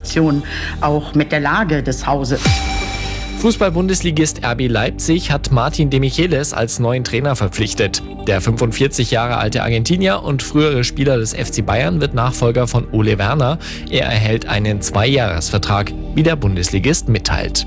Situation auch mit der Lage des Hauses. Fußball-Bundesligist RB Leipzig hat Martin de Michelis als neuen Trainer verpflichtet. Der 45 Jahre alte Argentinier und frühere Spieler des FC Bayern wird Nachfolger von Ole Werner. Er erhält einen 2-Jahres-Vertrag, wie der Bundesligist mitteilt.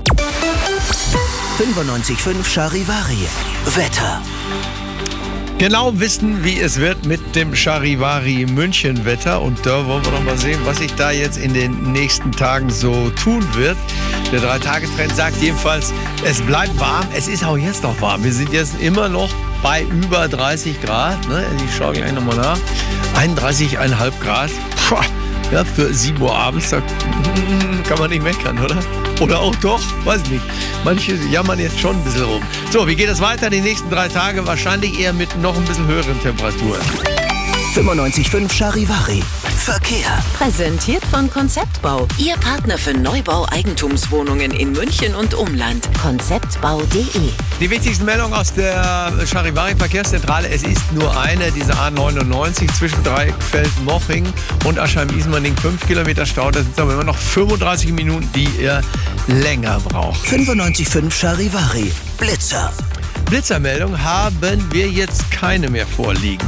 95.5 Charivari. Wetter. Genau wissen, wie es wird mit dem Charivari München Wetter. Und da wollen wir noch mal sehen, was sich da jetzt in den nächsten Tagen so tun wird. Der 3-Tage-Trend sagt jedenfalls, es bleibt warm. Es ist auch jetzt noch warm. Wir sind jetzt immer noch bei über 30 Grad. Ne? Ich schaue gleich nochmal nach. 31,5 Grad. Puh. Ja, für 7 Uhr abends, da kann man nicht meckern, oder? Oder auch doch, weiß nicht. Manche jammern jetzt schon ein bisschen rum. So, wie geht es weiter die nächsten 3 Tage? Wahrscheinlich eher mit noch ein bisschen höheren Temperaturen. 95.5 Charivari. Verkehr. Präsentiert von Konzeptbau. Ihr Partner für Neubau Eigentumswohnungen in München und Umland. Konzeptbau.de. Die wichtigsten Meldungen aus der Charivari Verkehrszentrale. Es ist nur eine, diese A99 zwischen Dreieckfeld-Moching und Aschheim-Ismaning. 5 Kilometer Stau. Da sind aber immer noch 35 Minuten, die ihr länger braucht. 95.5 Charivari. Blitzer. Blitzermeldung haben wir jetzt keine mehr vorliegen.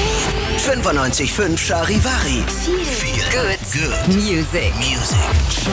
95.5 Charivari. Feel good. Music.